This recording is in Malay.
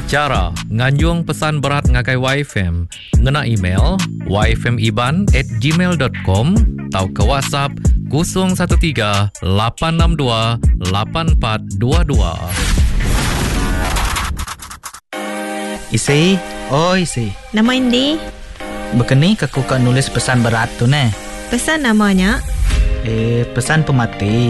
Cara nganjung pesan berat ngagai YFM, ngena email yfmiban@gmail.com atau ke WhatsApp 013 862 8422. Isi, isi. Nama Indi? Begini aku nulis pesan berat tu ne. Pesan namanya? Pesan pemati.